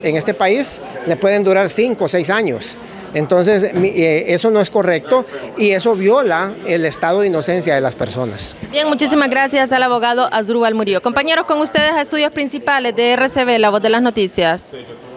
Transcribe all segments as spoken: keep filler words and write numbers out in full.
En este país le pueden durar cinco o seis años. Entonces, eh, eso no es correcto y eso viola el estado de inocencia de las personas. Bien, muchísimas gracias al abogado Asdrúbal Murillo. Compañeros, con ustedes a Estudios Principales de R C B, La Voz de las Noticias.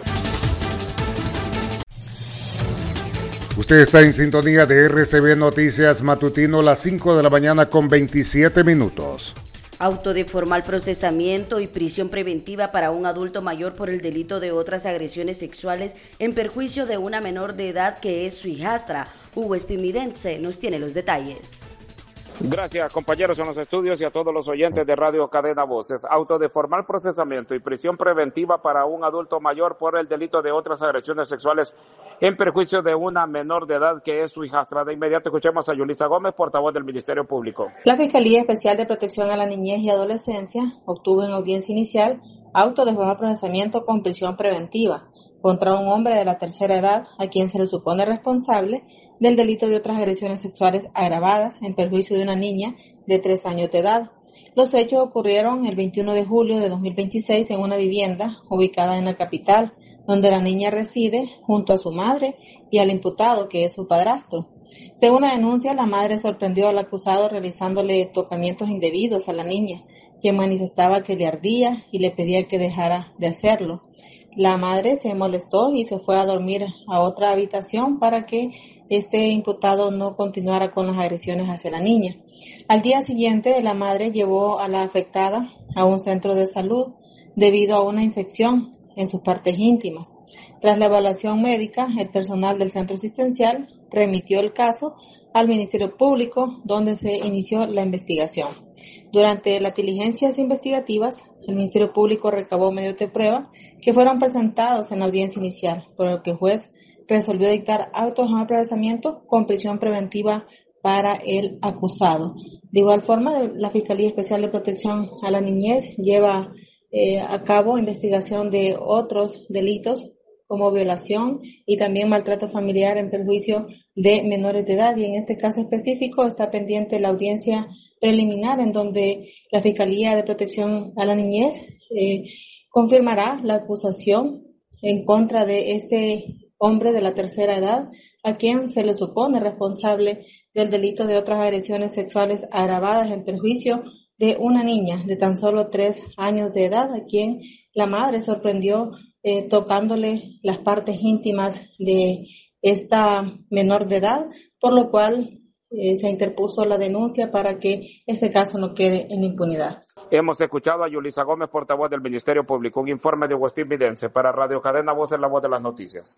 Usted está en sintonía de R C B Noticias Matutino, las cinco de la mañana con veintisiete minutos. Auto de formal procesamiento y prisión preventiva para un adulto mayor por el delito de otras agresiones sexuales en perjuicio de una menor de edad que es su hijastra. Hugo Estimidense nos tiene los detalles. Gracias, compañeros en los estudios y a todos los oyentes de Radio Cadena Voces. Auto de formal procesamiento y prisión preventiva para un adulto mayor por el delito de otras agresiones sexuales en perjuicio de una menor de edad que es su hijastra. De inmediato escuchemos a Yulisa Gómez, portavoz del Ministerio Público. La Fiscalía Especial de Protección a la Niñez y Adolescencia obtuvo en audiencia inicial auto de formal procesamiento con prisión preventiva contra un hombre de la tercera edad a quien se le supone responsable del delito de otras agresiones sexuales agravadas en perjuicio de una niña de tres años de edad. Los hechos ocurrieron el veintiuno de julio de dos mil veintiséis en una vivienda ubicada en la capital, donde la niña reside junto a su madre y al imputado, que es su padrastro. Según la denuncia, la madre sorprendió al acusado realizándole tocamientos indebidos a la niña, quien manifestaba que le ardía y le pedía que dejara de hacerlo. La madre se molestó y se fue a dormir a otra habitación para que este imputado no continuara con las agresiones hacia la niña. Al día siguiente, la madre llevó a la afectada a un centro de salud debido a una infección en sus partes íntimas. Tras la evaluación médica, el personal del centro asistencial remitió el caso al Ministerio Público, donde se inició la investigación. Durante las diligencias investigativas, el Ministerio Público recabó medios de prueba que fueron presentados en la audiencia inicial, por lo que el juez resolvió dictar auto de formal procesamiento con prisión preventiva para el acusado. De igual forma, la Fiscalía Especial de Protección a la Niñez lleva eh, a cabo investigación de otros delitos como violación y también maltrato familiar en perjuicio de menores de edad, y en este caso específico está pendiente la audiencia preliminar en donde la Fiscalía de Protección a la Niñez eh, confirmará la acusación en contra de este hombre de la tercera edad, a quien se le supone responsable del delito de otras agresiones sexuales agravadas en perjuicio de una niña de tan solo tres años de edad, a quien la madre sorprendió eh, tocándole las partes íntimas de esta menor de edad, por lo cual eh, se interpuso la denuncia para que este caso no quede en impunidad. Hemos escuchado a Yulisa Gómez, portavoz del Ministerio Público. Un informe de Agustín Vidense para Radio Cadena Voces, La Voz de las Noticias.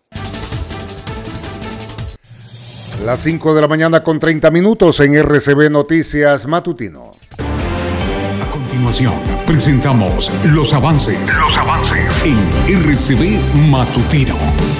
Las cinco de la mañana con treinta minutos en R C B Noticias Matutino. A continuación, presentamos los avances, los avances en R C B Matutino.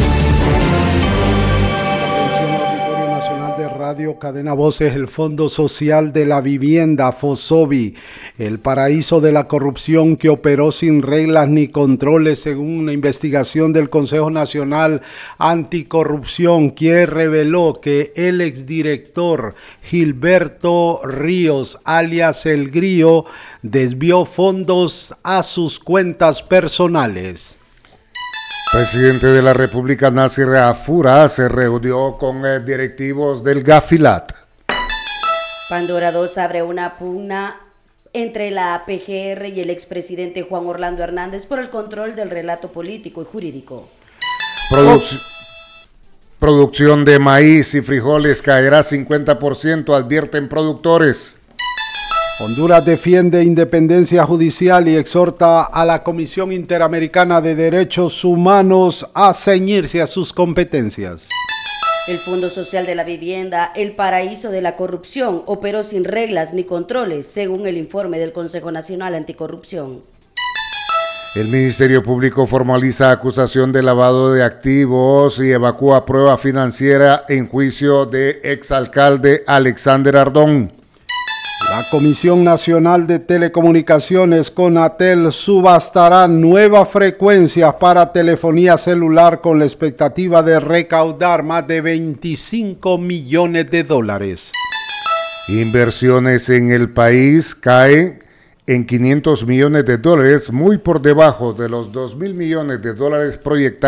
Radio Cadena Voces, el Fondo Social de la Vivienda, FOSOVI, el paraíso de la corrupción que operó sin reglas ni controles, según una investigación del Consejo Nacional Anticorrupción, que reveló que el exdirector Gilberto Ríos, alias El Grillo, desvió fondos a sus cuentas personales. Presidente de la República, Nasser Afura, se reunió con eh, directivos del Gafilat. Pandora dos abre una pugna entre la A P G R y el expresidente Juan Orlando Hernández por el control del relato político y jurídico. Produc- Producción de maíz y frijoles caerá cincuenta por ciento, advierten productores. Honduras defiende independencia judicial y exhorta a la Comisión Interamericana de Derechos Humanos a ceñirse a sus competencias. El Fondo Social de la Vivienda, el paraíso de la corrupción, operó sin reglas ni controles, según el informe del Consejo Nacional Anticorrupción. El Ministerio Público formaliza acusación de lavado de activos y evacúa prueba financiera en juicio de exalcalde Alexander Ardón. La Comisión Nacional de Telecomunicaciones, CONATEL, subastará nuevas frecuencias para telefonía celular con la expectativa de recaudar más de veinticinco millones de dólares. Inversiones en el país caen en quinientos millones de dólares, muy por debajo de los dos mil millones de dólares proyectados